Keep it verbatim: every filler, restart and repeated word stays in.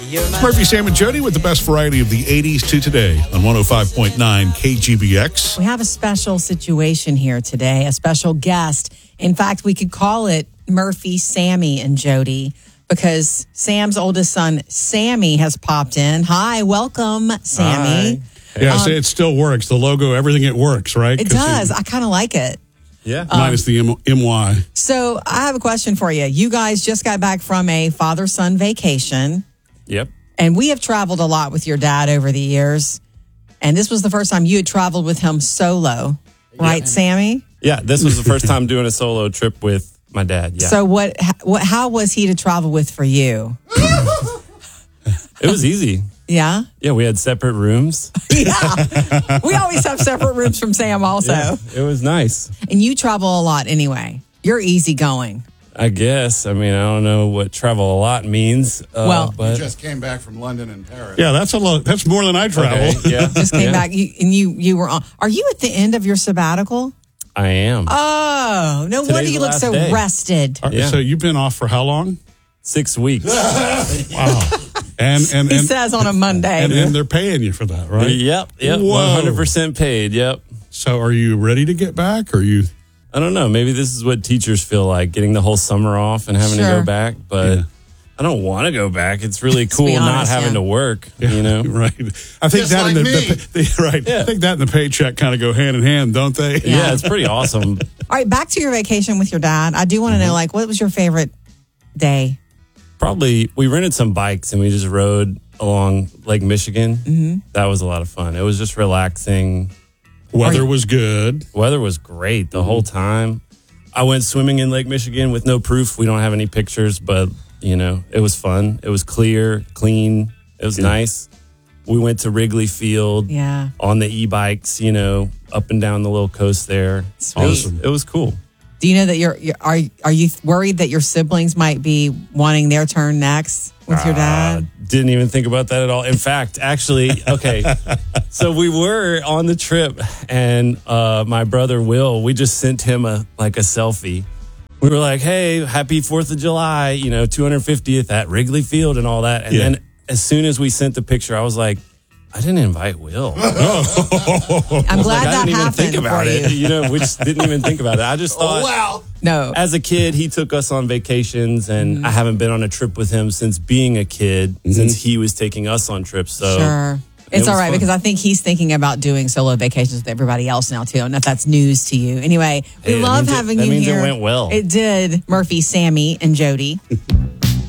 Murphy, Sam, and Jody with the best variety of the eighties to today on one oh five point nine K G B X. We have a special situation here today, a special guest. In fact, we could call it Murphy, Sammy, and Jody because Sam's oldest son, Sammy, has popped in. Hi, welcome, Sammy. Hi. Yeah, Um, so it still works. The logo, everything, it works, right? It 'Cause does. it- I kind of like it. Yeah. minus the M- MY. So I have a question for you. You guys just got back from a father-son vacation, Yep. and we have traveled a lot with your dad over the years. And this was the first time you had traveled with him solo, right, Sammy? Yeah, this was the first time doing a solo trip with my dad. Yeah. So what? What? How was he to travel with for you? It was easy. Yeah. Yeah, we had separate rooms. Yeah. We always have separate rooms from Sam also. Yeah, it was nice. And you travel a lot anyway. You're easygoing. I guess. I mean, I don't know what travel a lot means. Uh, Well- but Just came back from London and Paris. Yeah, that's a lot. That's more than I travel. okay, yeah. Just came yeah, back you, and you you were on. Are you at the end of your sabbatical? I am. Oh, no wonder Today's you the look last so day. rested. All right, Yeah. So you've been off for how long? Six weeks. Wow. And and He and, says on a Monday. and, and they're paying you for that, right? Yep. Yep. Whoa. one hundred percent paid. Yep. So are you ready to get back? Or are you? I don't know. Maybe this is what teachers feel like, getting the whole summer off and having to Sure. go back. But Yeah. I don't want to go back. It's really Let's cool be not honest, having yeah. to work, you know? Right. I think Just that like and the, me. the, the right. Yeah. I think that and the paycheck kind of go hand in hand, don't they? Yeah, it's pretty awesome. All right, back to your vacation with your dad. I do want to know, like, what was your favorite day? Probably we rented some bikes and we just rode along Lake Michigan. Mm-hmm. That was a lot of fun. It was just relaxing. Weather Are you- was good. Weather was great the whole time. I went swimming in Lake Michigan with no proof. We don't have any pictures, but you know, it was fun. It was clear, clean. It was nice. We went to Wrigley Field Yeah. on the e-bikes, you know, up and down the little coast there. Sweet. It was, it was cool. Do you know that you're, you're are are you worried that your siblings might be wanting their turn next with your dad? Uh, didn't even think about that at all. In fact, actually, okay. So we were on the trip, and uh, my brother Will, we just sent him a like a selfie. We were like, "Hey, happy Fourth of July!" You know, two hundred fiftieth at Wrigley Field and all that. And Yeah. then as soon as we sent the picture, I was like, "I didn't invite Will." I'm glad Like, I that didn't even happened think for about you. it. You know, we just didn't even think about it. I just thought, Wow. No. as a kid, he took us on vacations, and Mm-hmm. I haven't been on a trip with him since being a kid, since he was taking us on trips. So Sure. it It's all was right fun. because I think he's thinking about doing solo vacations with everybody else now too. I don't know if that's news to you. Anyway, we Hey, that love means it- having that you means it here. went well. It did. Murphy, Sammy, and Jody.